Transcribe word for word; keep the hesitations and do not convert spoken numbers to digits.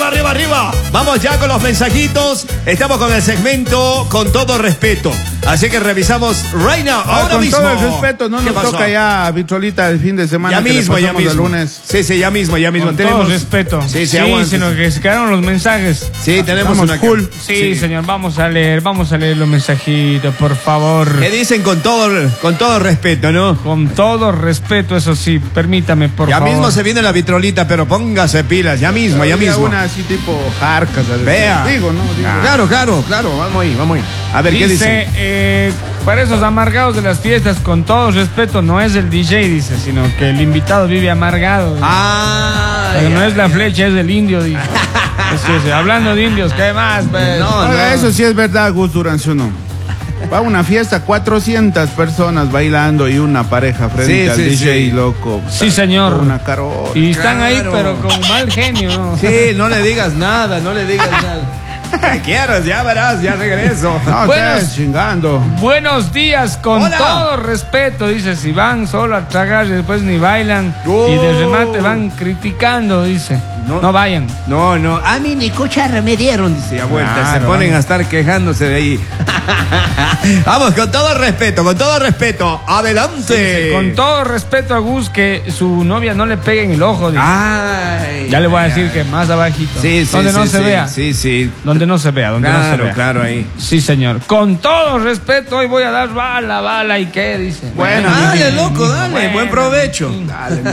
arriba, arriba, arriba. Vamos ya con los mensajitos. Estamos con el segmento Con Todo Respeto. Así que revisamos right now, ah, ahora con mismo. Con todo el respeto, no nos pasó? toca ya Vitrolita el fin de semana. Ya que mismo, le ya pasamos mismo. El lunes. Sí, sí, ya mismo, ya mismo. Con tenemos todo respeto. Sí, sí, sí aguante. sino que se quedaron los mensajes. Sí, tenemos Estamos una full. Sí, sí, señor, vamos a leer, vamos a leer los mensajitos, por favor. ¿Qué dicen con todo, con todo respeto, no? Con todo respeto, eso sí, permítame, por ya favor. mismo se viene la vitrolita, pero póngase pilas, ya mismo, ya Había mismo. una así tipo jarcas. Vea. Digo, ¿no? Digo. Claro, claro, claro, vamos ahí, vamos ahí. A ver, ¿qué Dice, dice? eh, para esos amargados de las fiestas, con todo respeto, no es el D J, dice, sino que el invitado vive amargado. Ah, Pero no ya, es la ya. flecha, es el indio, dice. Es que, sí, hablando de indios, ¿qué más? Pues? No, Oiga, no. eso sí es verdad, Gus Durancio, ¿no? Va a una fiesta, cuatrocientas personas bailando y una pareja frente Sí, al sí, D J, sí. loco. Sí, señor. Una carota. Y están ahí, Claro. pero con mal genio, ¿no? Sí, no le digas nada, no le digas nada. ¿Qué quieres? Ya verás, ya regreso. No, Buenos- estés chingando. Buenos días, con Hola. todo respeto, dice, si van solo a tragar y después ni bailan Oh. y de remate van criticando, dice, No. no, vayan. No, no, a mí ni cuchara me dieron, dice a vuelta. Claro, se ponen vamos. a estar quejándose de ahí. Vamos, con todo respeto, con todo respeto. Adelante. Con todo respeto a Gus, que su novia no le pegue en el ojo, dice. Ay, Ya le voy a ay, decir ay. que más abajito. Sí, sí, donde sí, no se sí, vea. Sí, sí. Donde no se vea, donde no se Claro, vea. claro, ahí. Sí, señor. Con todo respeto, hoy voy a dar bala, bala, ¿y qué? Dice. Bueno, Dale, mi- loco, mi- dale, bueno, buen provecho. mi- Dale,